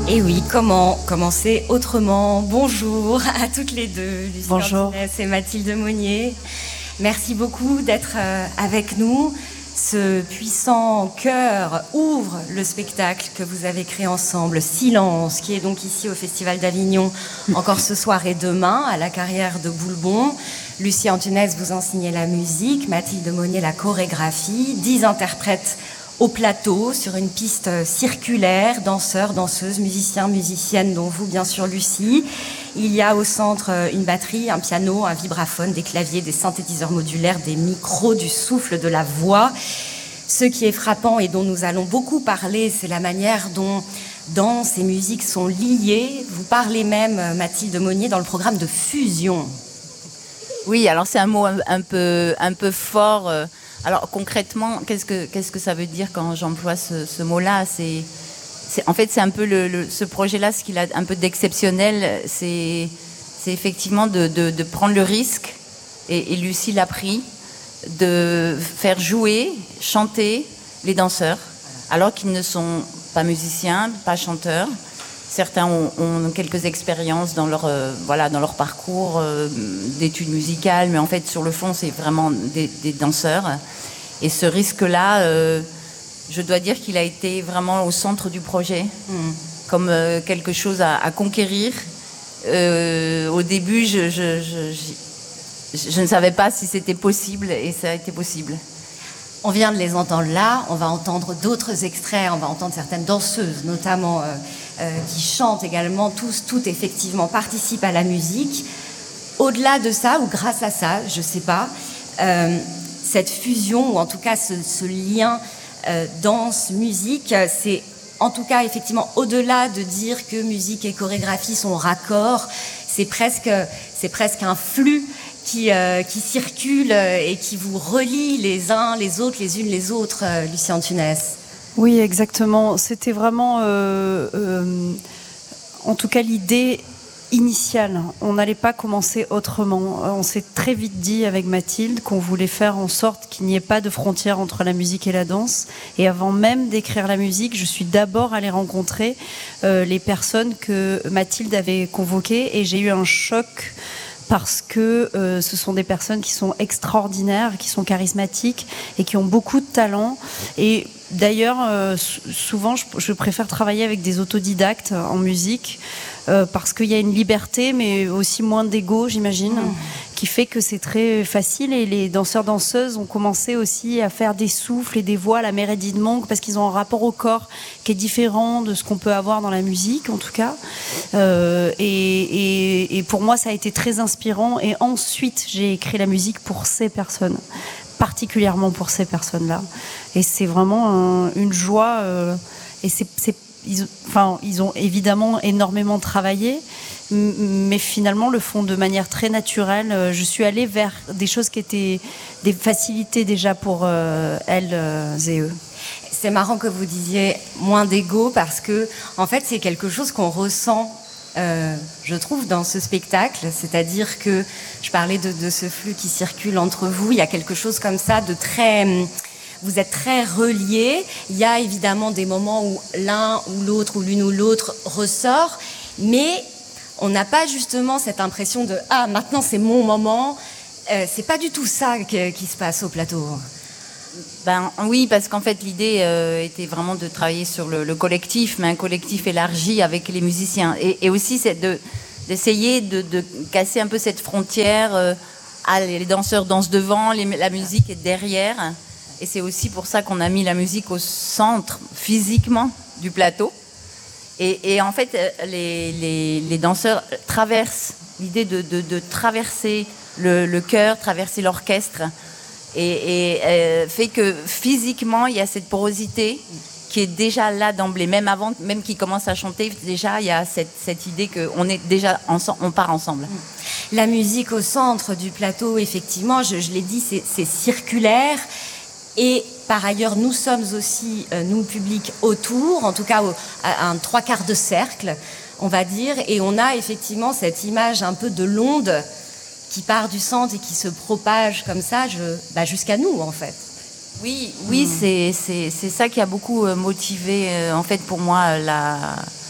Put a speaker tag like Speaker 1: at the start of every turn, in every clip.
Speaker 1: Et oui, comment commencer autrement? Bonjour à toutes les deux, Lucie Antinès et Mathilde Monnier. Merci beaucoup d'être avec nous. Ce puissant chœur ouvre le spectacle que vous avez créé ensemble, Silence, qui est donc ici au Festival d'Avignon, encore ce soir et demain, à la Carrière de Boulbon. Lucie Antinès, vous enseignez la musique, Mathilde Monnier la chorégraphie, 10 interprètes au plateau, sur une piste circulaire, danseurs, danseuses, musiciens, musiciennes, dont vous, bien sûr, Lucie. Il y a au centre une batterie, un piano, un vibraphone, des claviers, des synthétiseurs modulaires, des micros, du souffle, de la voix. Ce qui est frappant et dont nous allons beaucoup parler, c'est la manière dont danse et musique sont liées. Vous parlez même, Mathilde Monnier, dans le programme de fusion.
Speaker 2: Oui, alors c'est un mot un peu fort. Alors concrètement, qu'est-ce que ça veut dire quand j'emploie ce mot-là? En fait, c'est un peu ce projet-là, ce qu'il a un peu d'exceptionnel, c'est effectivement de prendre le risque, et Lucie l'a pris, de faire jouer, chanter les danseurs, alors qu'ils ne sont pas musiciens, pas chanteurs. Certains ont quelques expériences dans leur parcours d'études musicales, mais en fait, sur le fond, c'est vraiment des danseurs. Et ce risque-là, je dois dire qu'il a été vraiment au centre du projet, comme quelque chose à conquérir. Au début, je ne savais pas si c'était possible, et ça a été possible.
Speaker 1: On vient de les entendre là, on va entendre d'autres extraits, on va entendre certaines danseuses, notamment, qui chantent également, toutes effectivement participent à la musique. Au-delà de ça, ou grâce à ça, je ne sais pas, cette fusion, ou en tout cas ce lien danse-musique, c'est en tout cas effectivement au-delà de dire que musique et chorégraphie sont raccords, c'est presque un flux qui circule et qui vous relie les uns, les autres, les unes, les autres, Lucie Antinès.
Speaker 3: Oui, exactement. C'était vraiment, en tout cas, l'idée initiale. On n'allait pas commencer autrement. On s'est très vite dit avec Mathilde qu'on voulait faire en sorte qu'il n'y ait pas de frontière entre la musique et la danse. Et avant même d'écrire la musique, je suis d'abord allée rencontrer les personnes que Mathilde avait convoquées, et j'ai eu un choc parce que ce sont des personnes qui sont extraordinaires, qui sont charismatiques et qui ont beaucoup de talent. Et d'ailleurs, souvent, je préfère travailler avec des autodidactes en musique parce qu'il y a une liberté, mais aussi moins d'ego, j'imagine, qui fait que c'est très facile. Et les danseurs-danseuses ont commencé aussi à faire des souffles et des voix à la Meredith Monk, parce qu'ils ont un rapport au corps qui est différent de ce qu'on peut avoir dans la musique, en tout cas. Et pour moi, ça a été très inspirant. Et ensuite, j'ai écrit la musique pour ces personnes, particulièrement pour ces personnes-là. Et c'est vraiment une joie. Et ils ont évidemment énormément travaillé, mais finalement le font de manière très naturelle. Je suis allée vers des choses qui étaient des facilités déjà pour elles et eux.
Speaker 1: C'est marrant que vous disiez moins d'ego, parce que en fait c'est quelque chose qu'on ressent, je trouve, dans ce spectacle. C'est-à-dire que je parlais de ce flux qui circule entre vous. Il y a quelque chose comme ça de très... Vous êtes très reliés. Il y a évidemment des moments où l'un ou l'autre, ou l'une ou l'autre ressort, mais on n'a pas justement cette impression de « Ah, maintenant c'est mon moment ». C'est pas du tout ça qui se passe au plateau.
Speaker 2: Ben oui, parce qu'en fait l'idée était vraiment de travailler sur le collectif, mais un collectif élargi avec les musiciens. Et aussi c'est d'essayer de casser un peu cette frontière. Les danseurs dansent devant, la musique est derrière. Et c'est aussi pour ça qu'on a mis la musique au centre, physiquement, du plateau. Et en fait, les danseurs traversent l'idée de traverser le chœur, traverser l'orchestre, et fait que physiquement, il y a cette porosité qui est déjà là d'emblée. Même qu'ils commencent à chanter, déjà, il y a cette idée qu'on est déjà ensemble, on part ensemble.
Speaker 1: La musique au centre du plateau, effectivement, je l'ai dit, c'est circulaire. Et par ailleurs, nous sommes aussi, nous, public, autour, en tout cas à un 3/4 de cercle, on va dire, et on a effectivement cette image un peu de l'onde qui part du centre et qui se propage comme ça jusqu'à nous, en fait.
Speaker 2: Oui, c'est ça qui a beaucoup motivé, en fait, pour moi,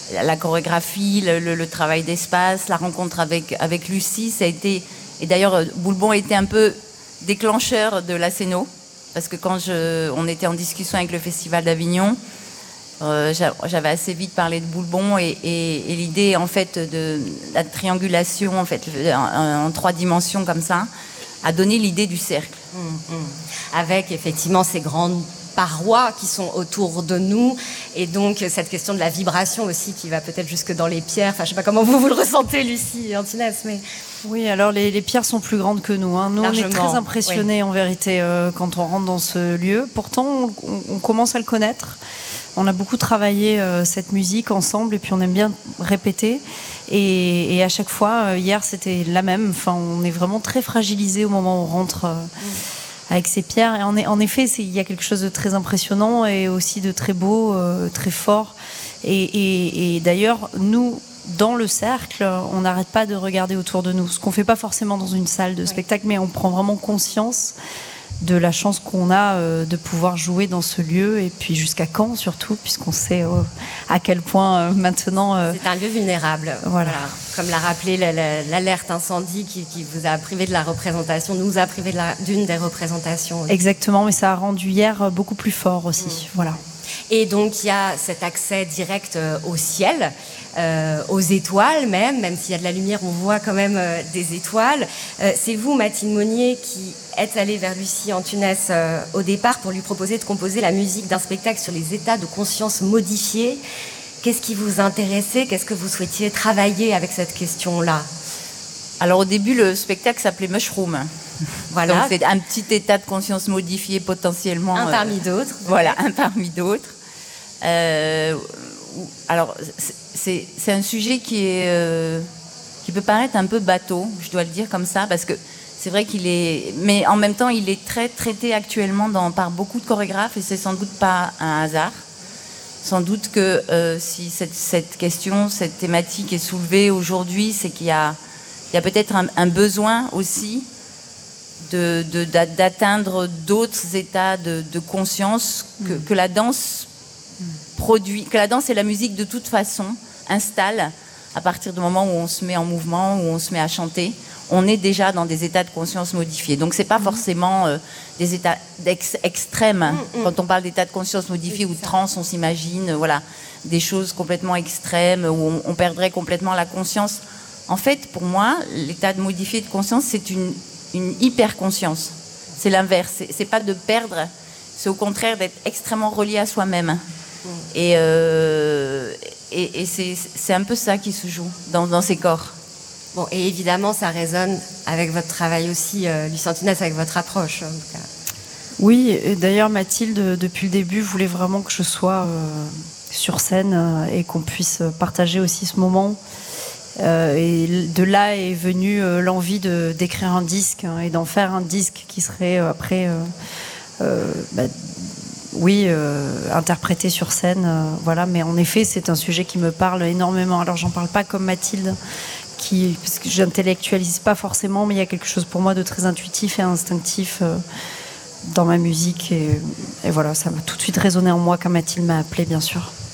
Speaker 2: la chorégraphie, le travail d'espace, la rencontre avec Lucie, ça a été... Et d'ailleurs, Boulbon a été un peu déclencheur de la Scéno, parce que quand on était en discussion avec le Festival d'Avignon, j'avais assez vite parlé de Boulbon et l'idée en fait de la triangulation en fait en 3 dimensions comme ça a donné l'idée du cercle.
Speaker 1: Avec effectivement ces grandes parois qui sont autour de nous et donc cette question de la vibration aussi qui va peut-être jusque dans les pierres. Enfin, je sais pas comment vous le ressentez, Lucie Antinès, mais...
Speaker 3: Oui, alors les pierres sont plus grandes que nous. Nous, largement, on est très impressionnés en vérité quand on rentre dans ce lieu. Pourtant, on commence à le connaître. On a beaucoup travaillé cette musique ensemble et puis on aime bien répéter. Et à chaque fois, hier, c'était la même. Enfin, on est vraiment très fragilisés au moment où on rentre avec ces pierres. Et en effet, il y a quelque chose de très impressionnant et aussi de très beau, très fort. Et d'ailleurs, nous... Dans le cercle, on n'arrête pas de regarder autour de nous, ce qu'on ne fait pas forcément dans une salle de spectacle, mais on prend vraiment conscience de la chance qu'on a de pouvoir jouer dans ce lieu, et puis jusqu'à quand surtout, puisqu'on sait à quel point maintenant...
Speaker 1: C'est un lieu vulnérable, voilà. Comme l'a rappelé l'alerte incendie qui vous a privé de la représentation, nous a privé d'une des représentations.
Speaker 3: Exactement, mais ça a rendu hier beaucoup plus fort aussi, voilà.
Speaker 1: Et donc il y a cet accès direct au ciel, aux étoiles même s'il y a de la lumière, on voit quand même des étoiles. C'est vous, Mathilde Monnier, qui êtes allée vers Lucie Antunès au départ pour lui proposer de composer la musique d'un spectacle sur les états de conscience modifiés. Qu'est-ce qui vous intéressait? Qu'est-ce que vous souhaitiez travailler avec cette question-là?
Speaker 2: Alors au début, le spectacle s'appelait Mushroom.
Speaker 1: Voilà.
Speaker 2: Donc c'est un petit état de conscience modifié potentiellement.
Speaker 1: Un parmi d'autres.
Speaker 2: Voilà, un parmi d'autres. Alors c'est un sujet qui peut paraître un peu bateau, je dois le dire comme ça, parce que c'est vrai qu'il est... Mais en même temps, il est très traité actuellement par beaucoup de chorégraphes et c'est sans doute pas un hasard. Sans doute que si cette question, cette thématique est soulevée aujourd'hui, c'est qu'il y a peut-être un besoin aussi d'atteindre d'autres états de conscience que la danse produit, que la danse et la musique de toute façon installent à partir du moment où on se met en mouvement, où on se met à chanter. On est déjà dans des états de conscience modifiés. Donc c'est pas forcément des états extrêmes. Quand on parle d'états de conscience modifiés ou de trance, on s'imagine voilà, des choses complètement extrêmes où on perdrait complètement la conscience. En fait, pour moi, l'état de modifié de conscience, c'est une hyper-conscience. C'est l'inverse. C'est pas de perdre, c'est au contraire d'être extrêmement relié à soi-même. Et c'est un peu ça qui se joue dans ces corps.
Speaker 1: Bon, et évidemment, ça résonne avec votre travail aussi, Lucie Antunès, avec votre approche. En tout cas.
Speaker 3: Oui, et d'ailleurs, Mathilde, depuis le début, voulait vraiment que je sois sur scène et qu'on puisse partager aussi ce moment. Et de là est venue l'envie d'écrire un disque et d'en faire un disque qui serait après interprété sur scène, voilà. Mais en effet, c'est un sujet qui me parle énormément. Alors, j'en parle pas comme Mathilde, parce que j'intellectualise pas forcément, mais il y a quelque chose pour moi de très intuitif et instinctif dans ma musique. Et voilà, ça m'a tout de suite résonné en moi quand Mathilde m'a appelée, bien sûr.